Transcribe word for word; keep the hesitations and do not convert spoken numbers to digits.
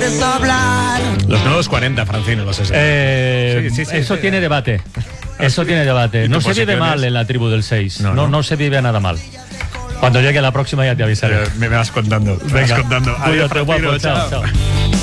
puedes hablar. Los nuevos cuarenta, Francino, los sesenta. Eh, Sí, sí, sí, eso sí. tiene debate. Eso sí? tiene debate. ¿Y No tu se vive posición mal es? en la tribu del seis. No, No, no, no. se vive nada mal. Cuando llegue la próxima ya te avisaré. Me vas contando. Me vas Venga, contando. Adiós, cuídate, guapo. Francino, Chao, chao.